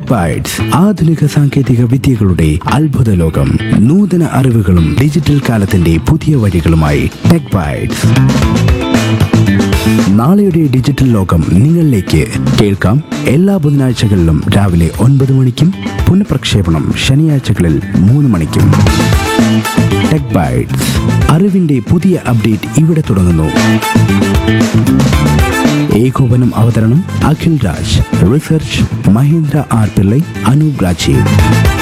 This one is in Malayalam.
ബൈറ്റ്സ് ആധുനിക സാങ്കേതിക വിദ്യകളുടെ അത്ഭുത ലോകം. നൂതന അറിവുകളും ഡിജിറ്റൽ കാലത്തിന്റെ പുതിയ വഴികളുമായി ടെക് ബൈറ്റ്സ്. നാളെയുടെ ഡിജിറ്റൽ ലോകം നിങ്ങളിലേക്ക്. കേൾക്കാം എല്ലാ ബുധനാഴ്ചകളിലും രാവിലെ 9 മണിക്കും പുനഃപ്രക്ഷേപണം ശനിയാഴ്ചകളിൽ 3 മണിക്കും. ടെക് ബൈറ്റ്സ്, അറിവിന്റെ പുതിയ അപ്ഡേറ്റ് ഇവിടെ തുടങ്ങുന്നു. ഏകോപനം അവതരണം അഖിൽ രാജ്. Research Mahendra R Pillai, Anoop Rajeev.